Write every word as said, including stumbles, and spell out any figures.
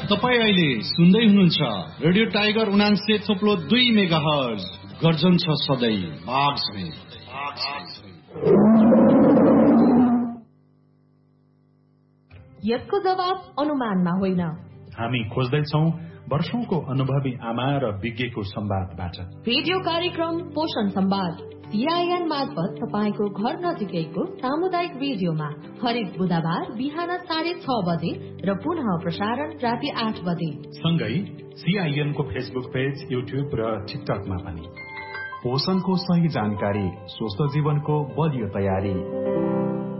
तपाईँ अहिले सुन्दै हुनुहुन्छ रेडियो टाइगर उनान्से थोप्लो दुई मेगा हर्ज गर्जन छ सधैँ बाघ समेत। यसको जवाब अनुमानमा होइन, हामी खोज्दैछौ वर्षौंको अनुभवी आमा र विज्ञको संवादबाट। रेडियो कार्यक्रम पोषण संवाद सीआईएन मार्फत तपाईको घर नजिकैको सामुदायिक रेडियोमा हरेक बुधबार बिहान साढे छ बजे र पुनः प्रसारण राति आठ बजे। सँगै सीआईएन को फेसबुक पेज, युट्युब र टिकटकमा पनि। पोषणको सही जानकारी, स्वस्थ जीवनको बलियो तयारी।